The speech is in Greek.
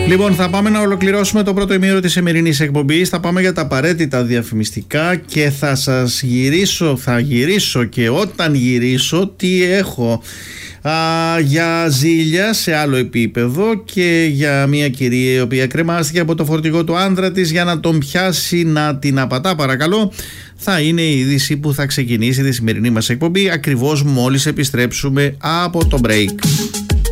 Λοιπόν, θα πάμε να ολοκληρώσουμε το πρώτο ημίωρο της σημερινής εκπομπής. Θα πάμε για τα απαραίτητα διαφημιστικά και θα γυρίσω και όταν γυρίσω τι έχω για ζήλια σε άλλο επίπεδο και για μια κυρία η οποία κρεμάστηκε από το φορτηγό του άντρα της για να τον πιάσει να την απατά, παρακαλώ. Θα είναι η είδηση που θα ξεκινήσει τη σημερινή μας εκπομπή ακριβώς μόλις επιστρέψουμε από το break.